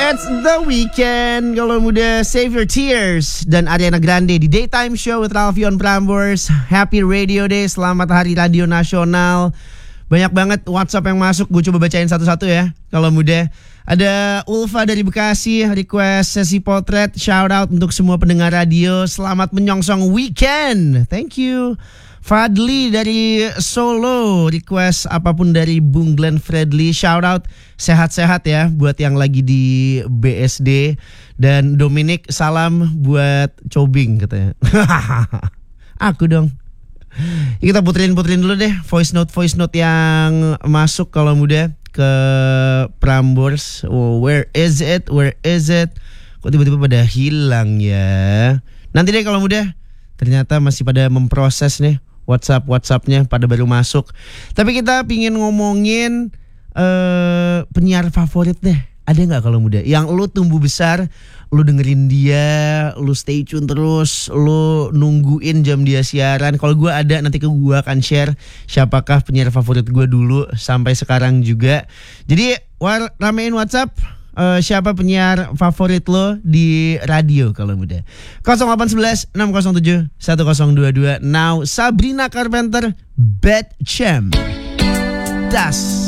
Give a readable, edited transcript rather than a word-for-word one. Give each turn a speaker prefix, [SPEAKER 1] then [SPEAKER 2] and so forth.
[SPEAKER 1] It's the weekend. Kalau muda, save your tears. Dan Ariana Grande di Daytime Show with Ralphie on Prambors. Happy Radio Day. Selamat Hari Radio Nasional. Banyak banget WhatsApp yang masuk. Gue coba bacain satu-satu ya. Kalau muda, ada Ulfa dari Bekasi, request sesi potret. Shout out untuk semua pendengar radio. Selamat menyongsong weekend. Thank you. Fadli dari Solo, request apapun dari Bung Glenn Fredly. Shout out, sehat-sehat ya buat yang lagi di BSD. Dan Dominic, salam buat Cobing katanya. Aku dong. Kita puterin dulu deh voice note yang masuk kalau muda ke Prambors. Oh, where is it? Kok tiba-tiba pada hilang ya? Nanti deh kalau muda. Ternyata masih pada memproses nih WhatsApp-nya pada baru masuk. Tapi kita pingin ngomongin penyiar favorit deh. Ada gak kalau muda yang lu tumbuh besar, lu dengerin dia, lu stay tune terus, lu nungguin jam dia siaran. Kalau gue ada, nanti gue akan share siapakah penyiar favorit gue dulu sampai sekarang juga. Jadi ramein WhatsApp. Siapa penyiar favorit lo di radio kalau muda. 0811 607 1022. Now Sabrina Carpenter, Bad Champ. Das.